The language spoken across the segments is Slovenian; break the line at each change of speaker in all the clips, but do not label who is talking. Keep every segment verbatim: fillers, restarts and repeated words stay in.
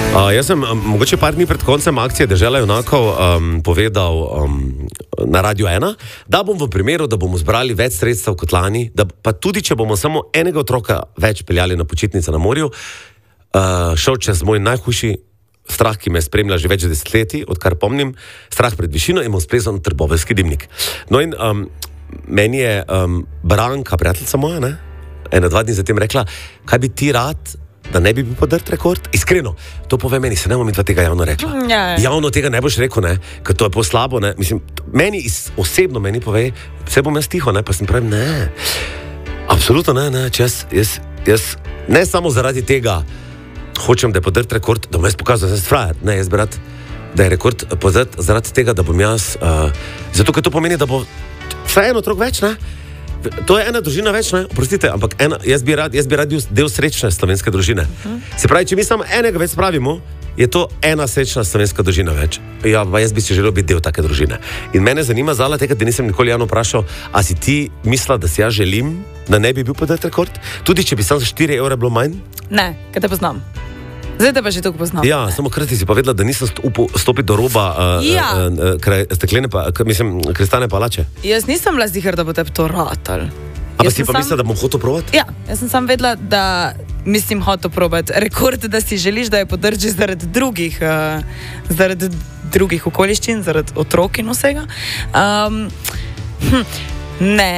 Uh, jaz sem um, mogoče par dni pred koncem akcije Dežela junakov um, povedal um, na Radiu ena, da bom v primeru, da bomo zbrali več sredstev kot lani, da pa tudi, če bomo samo enega otroka več peljali na počitnice na morju, uh, šel čez moj najhujši strah, ki me spremlja že več desetletij, odkar pomnim, strah pred višino in bom splezal na Trboveljski dimnik. No in um, meni je um, Branka, prijateljica moja, ne, ena, dva dni zatem rekla, kaj bi ti rad, da ne bi bil podrt rekord? Iskreno, to pove meni, se ne bom mi dva tega javno rekla.
Ja, ja.
Javno tega ne boš rekel, ne, ker to je po slabo, ne. Mislim, meni is, osebno meni pove, vse bom jaz tiho, ne, pa sem pravim, ne. Absolutno ne, ne, če jaz, jaz, jaz ne samo zaradi tega hočem, da je podrt rekord, da bom jaz pokazal, da sem frajer. Ne, jaz bi rad, da je rekord podrt zaradi tega, da bom jaz, uh, zato, ker to pomeni, da bo vsaj en otrok več, ne. To je ena družina več, ne? Oprostite, ampak ena, jaz bi rad, jaz bi rad bil del srečne slovenske družine. Uh-huh. Se pravi, če mi samo enega več spravimo, je to ena srečna slovenska družina več. Ja, pa jaz bi si želel biti del take družine. In mene zanima, Zala, tega, da nisem nikoli javno vprašal, a si ti mislila, da si jaz želim, da ne bi bil podrt rekord? Tudi, če bi sam za štiri evre bilo manj?
Ne, kaj te poznam. Zdaj te pa že toliko poznam.
Ja, samo krati si povedala, da nisem stopil do roba uh,
ja.
uh, uh, kraj steklene, pa, k, mislim, kristalne palače.
Jaz nisem bila zihar, da bo te to ratal.
A pa si pa sam... mislila, da bom hotel probati?
Ja, jaz sem sam vedela, da mislim hotel probati rekord, da si želiš, da je podrži zaradi drugih, uh, zaradi drugih okoliščin, zaradi otrok in vsega. Um, hm, ne.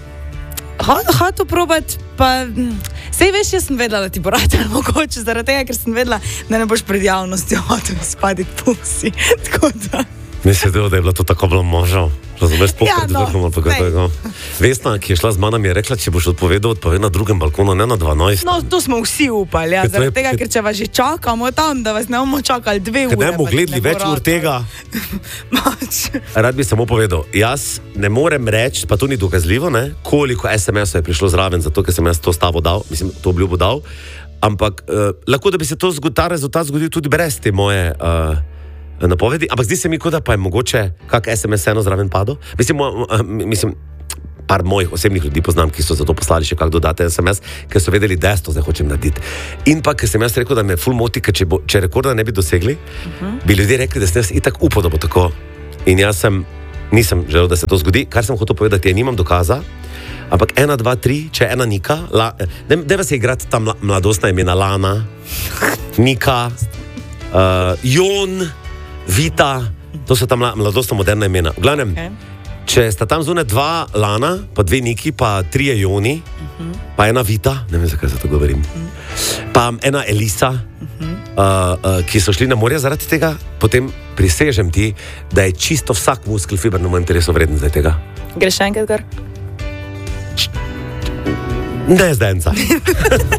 Hotel probati, pa... Sej veš, jaz sem vedela, da ti bo ratal mogoče, zaradi tega, ker sem vedela, da ne boš pred javnostjo hotel spaditi pusi. Tako da...
Mislim, da je bilo to tako bilo možno. Razumeš, pokrat
ja,
vrhom ali pa kaj tako. Vesna, ki je šla z mano, mi je rekla, če boš odpovedal, odpoved na drugem balkonu, ne na dvanajst.
No, to smo vsi upali, ja, zaradi tega, ker če vas že čakamo tam, da vas ne bomo čakali dve ure.
Ker ne bomo gledali več ur tega. Rad bi samo povedal, jaz ne morem reči, pa to ni dokazljivo, ne, koliko es em esov je prišlo zraven, zato ker sem jaz to stavo dal, mislim, to obljubo dal, ampak uh, lahko, da bi se to, ta rezultat zgodil tudi brez te moje... Uh, napovedi, ampak zdi se mi, kot da pa je mogoče kak es em es eno zraven padel. Mislim, mo, mislim, par mojih osebnih ljudi poznam, ki so za to poslali še kak dodate es em es, ker so vedeli, da jaz to zdaj hočem narediti. In pa, ker sem jaz rekel, da me ful moti, ker če, bo, če rekorda ne bi dosegli, uh-huh. bi ljudje rekli, da sem jaz itak upal, da bo tako. In jaz sem, nisem želel, da se to zgodi. Kar sem hotel povedati, je, nimam dokaza, ampak ena, dva, tri, če ena Nika, la, deva se igrati ta mladostna imena Lana, Nika, uh, Jon, Vita, to so ta mladostno moderna imena. V glavnem, okay. Če sta tam zunaj dva Lana, pa dve Niki, pa trije Joni, uh-huh. pa ena Vita, ne vem, zakaj se to govorim, uh-huh. pa ena Elisa, uh-huh. uh, uh, ki so šli na morje zaradi tega, potem prisežem ti, da je čisto vsak muskel fiber na mojem interesu vreden zdaj tega.
Greš še enkrat, kar?
Ne, zdaj enca.